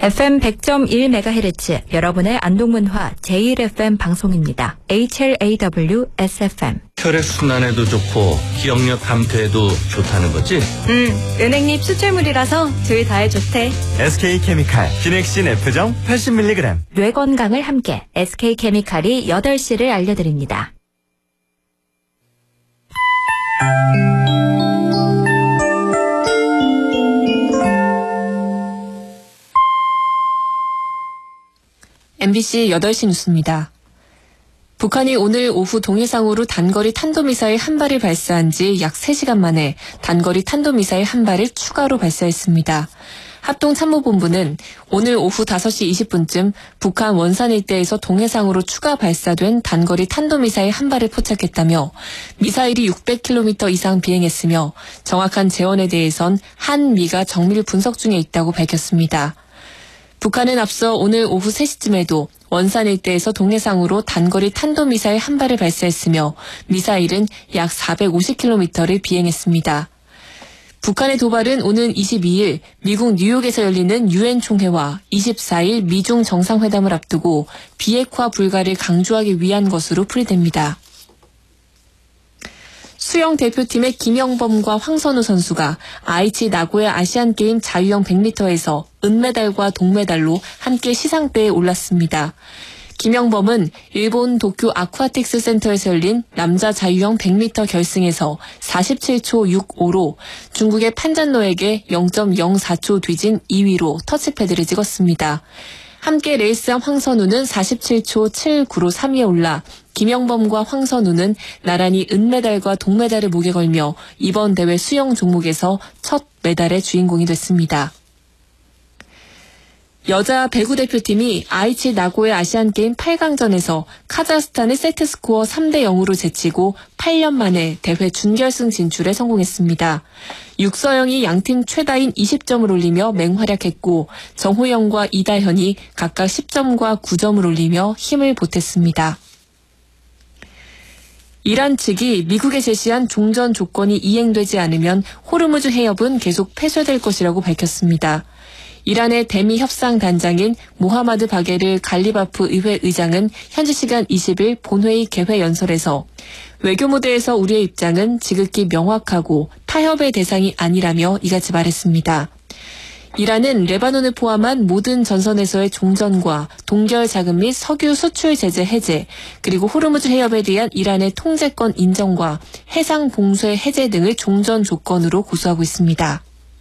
FM 100.1MHz 여러분의 안동문화 제1FM 방송입니다. HLAW SFM. 혈액순환에도 좋고 기억력 감퇴에도 좋다는 거지? 은행잎 수출물이라서 둘 다에 좋대. SK케미칼 기넥신 F정 80mg. 뇌 건강을 함께 SK케미칼이 8시를 알려드립니다. MBC 8시 뉴스입니다. 북한이 오늘 오후 동해상으로 단거리 탄도미사일 한 발을 발사한 지 약 3시간 만에 단거리 탄도미사일 한 발을 추가로 발사했습니다. 합동참모본부는 오늘 오후 5시 20분쯤 북한 원산 일대에서 동해상으로 추가 발사된 단거리 탄도미사일 한 발을 포착했다며 미사일이 600km 이상 비행했으며 정확한 재원에 대해선 한미가 정밀 분석 중에 있다고 밝혔습니다. 북한은 앞서 오늘 오후 3시쯤에도 원산 일대에서 동해상으로 단거리 탄도미사일 한 발을 발사했으며 미사일은 약 450km를 비행했습니다. 북한의 도발은 오는 22일 미국 뉴욕에서 열리는 유엔 총회와 24일 미중 정상회담을 앞두고 비핵화 불가를 강조하기 위한 것으로 풀이됩니다. 수영 대표팀의 김영범과 황선우 선수가 아이치 나고야 아시안게임 자유형 100m에서 은메달과 동메달로 함께 시상대에 올랐습니다. 김영범은 일본 도쿄 아쿠아틱스 센터에서 열린 남자 자유형 100m 결승에서 47초 65로 중국의 판잔노에게 0.04초 뒤진 2위로 터치패드를 찍었습니다. 함께 레이스한 황선우는 47초 79로 3위에 올라 김영범과 황선우는 나란히 은메달과 동메달을 목에 걸며 이번 대회 수영 종목에서 첫 메달의 주인공이 됐습니다. 여자 배구 대표팀이 아이치 나고야 아시안게임 8강전에서 카자흐스탄을 세트스코어 3대0으로 제치고 8년 만에 대회 준결승 진출에 성공했습니다. 육서영이 양팀 최다인 20점을 올리며 맹활약했고 정호영과 이다현이 각각 10점과 9점을 올리며 힘을 보탰습니다. 이란 측이 미국에 제시한 종전 조건이 이행되지 않으면 호르무즈 해협은 계속 폐쇄될 것이라고 밝혔습니다. 이란의 대미 협상 단장인 모하마드 바게르 갈리바프 의회 의장은 현지 시간 20일 본회의 개회 연설에서 외교 무대에서 우리의 입장은 지극히 명확하고 타협의 대상이 아니라며 이같이 말했습니다. 이란은 레바논을 포함한 모든 전선에서의 종전과 동결 자금 및 석유 수출 제재 해제, 그리고 호르무즈 해협에 대한 이란의 통제권 인정과 해상 봉쇄 해제 등을 종전 조건으로 고수하고 있습니다.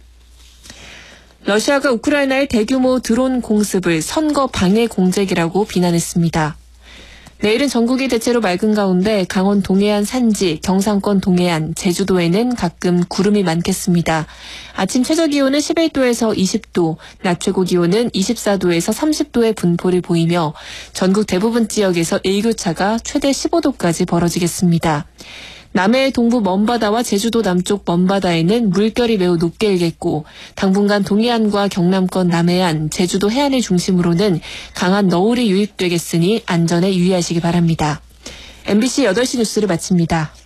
러시아가 우크라이나의 대규모 드론 공습을 선거 방해 공작이라고 비난했습니다. 내일은 전국이 대체로 맑은 가운데 강원 동해안 산지, 경상권 동해안, 제주도에는 가끔 구름이 많겠습니다. 아침 최저기온은 11도에서 20도, 낮 최고기온은 24도에서 30도의 분포를 보이며 전국 대부분 지역에서 일교차가 최대 15도까지 벌어지겠습니다. 남해 동부 먼바다와 제주도 남쪽 먼바다에는 물결이 매우 높게 일겠고 당분간 동해안과 경남권 남해안, 제주도 해안을 중심으로는 강한 너울이 유입되겠으니 안전에 유의하시기 바랍니다. MBC 8시 뉴스를 마칩니다.